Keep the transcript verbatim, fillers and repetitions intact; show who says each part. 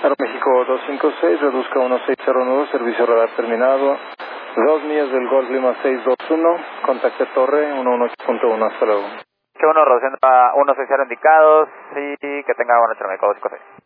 Speaker 1: Aeroméxico dos cinco seis, reduzca uno seis cero nueve, servicio radar terminado. Dos millas del Golf Lima seis dos uno, contacte torre uno uno ocho punto uno, hasta luego.
Speaker 2: ocho uno, reduciendo a uno seis cero indicados y que tenga buena noche, Aeroméxico dos cinco seis.